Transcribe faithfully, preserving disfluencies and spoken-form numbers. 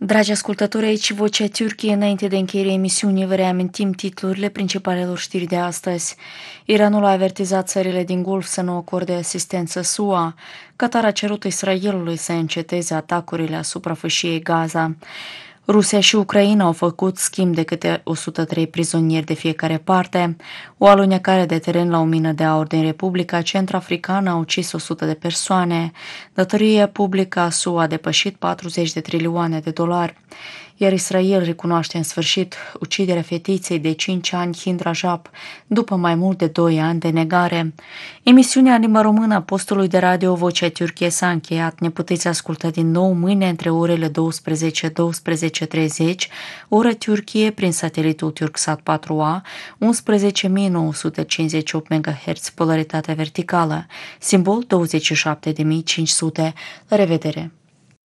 Dragi ascultători, aici Vocea Turciei. Înainte de încheierea emisiunii, vă reamintim titlurile principalelor știri de astăzi. Iranul a avertizat țările din Golf să nu acorde asistență S U A. Qatar a cerut Israelului să înceteze atacurile asupra fâșiei Gaza. Rusia și Ucraina au făcut schimb de câte o sută trei prizonieri de fiecare parte. O alunecare de teren la o mină de aur din Republica Centrafricană a ucis o sută de persoane. Datoria publică a S U A a depășit patruzeci de trilioane de dolari. Iar Israel recunoaște în sfârșit uciderea fetiței de cinci ani Hind Rajab după mai mult de doi ani de negare. Emisiunea în limba română a postului de radio Vocea Turciei s-a încheiat. Ne puteți asculta din nou mâine între orele douăsprezece - douăsprezece treizeci, oră Turcie, prin satelitul Turksat patru A, unsprezece mii nouă sute cincizeci și opt megahertz, polaritatea verticală, simbol douăzeci și șapte de mii cinci sute. La revedere!